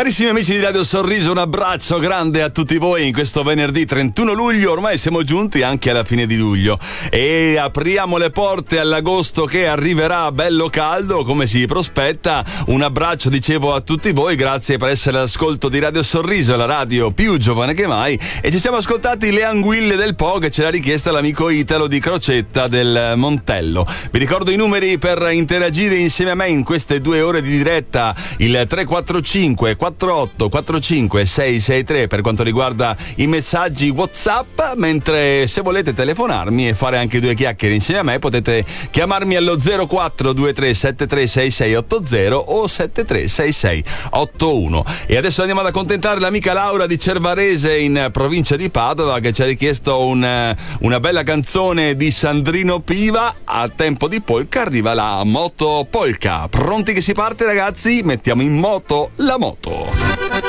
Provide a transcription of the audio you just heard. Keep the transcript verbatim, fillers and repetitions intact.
Carissimi amici di Radio Sorriso, un abbraccio grande a tutti voi in questo venerdì trentuno luglio. Ormai siamo giunti anche alla fine di luglio e apriamo le porte all'agosto che arriverà bello caldo come si prospetta. Un abbraccio, dicevo, a tutti voi, grazie per essere all'ascolto di Radio Sorriso, la radio più giovane che mai. E ci siamo ascoltati Le Anguille del Po, che ce l'ha richiesta l'amico Italo di Crocetta del Montello. Vi ricordo i numeri per interagire insieme a me in queste due ore di diretta: il tre quattro cinque quattro otto quattro cinque sei sei tre per quanto riguarda i messaggi WhatsApp, mentre se volete telefonarmi e fare anche due chiacchiere insieme a me potete chiamarmi allo zero quattro due tre sette tre sei sei otto zero o sette tre sei sei otto uno. E adesso andiamo ad accontentare l'amica Laura di Cervarese in provincia di Padova, che ci ha richiesto un, una bella canzone di Sandrino Piva. A tempo di polka arriva la Moto Polka. Pronti che si parte, ragazzi? Mettiamo in moto la moto.